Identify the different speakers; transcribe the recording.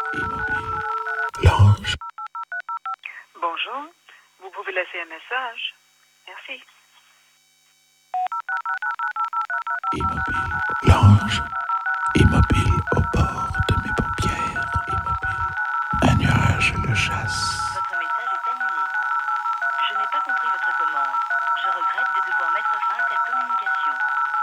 Speaker 1: Immobile. Lounge.
Speaker 2: Bonjour, vous pouvez laisser un message. Merci.
Speaker 1: Immobile. Lounge.